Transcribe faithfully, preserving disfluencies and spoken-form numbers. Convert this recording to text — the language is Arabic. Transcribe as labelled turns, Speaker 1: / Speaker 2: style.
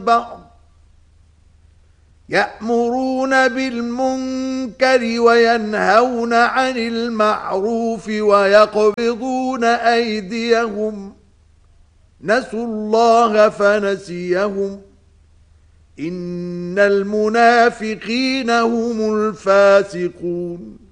Speaker 1: بعض يأمرون بالمنكر وينهون عن المعروف ويقبضون أيديهم نسوا الله فنسيهم إن المنافقين هم الفاسقون